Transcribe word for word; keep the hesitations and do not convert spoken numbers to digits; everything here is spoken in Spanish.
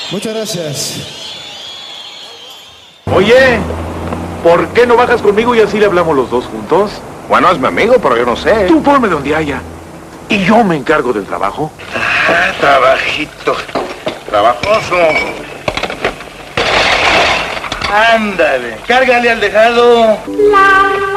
Muchas gracias. Oye, ¿por qué no bajas conmigo y así le hablamos los dos juntos? Bueno, es mi amigo, pero yo no sé. Tú ponme donde haya. Y yo me encargo del trabajo. Ah, trabajito. Trabajoso. Ándale, cárgale al dejado. La